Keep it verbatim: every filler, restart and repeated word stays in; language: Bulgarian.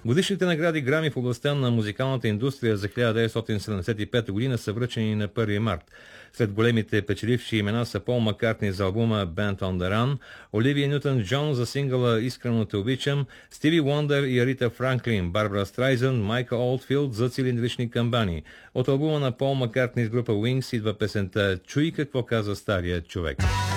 Годишните награди Грами в областта на музикалната индустрия за хиляда деветстотин седемдесет и пета година са връчени на първи март. След големите печеливши имена са Пол Маккартни за албума Band on the Run, Оливия Нютън Джон за сингъла Искрено те обичам, Стиви Уондър и Арита Франклин, Барбара Страйзън, Майка Олдфилд за Цилиндрични камбани. От албума на Пол Маккартни с група Wings идва песента "Чуй какво казва стария човек".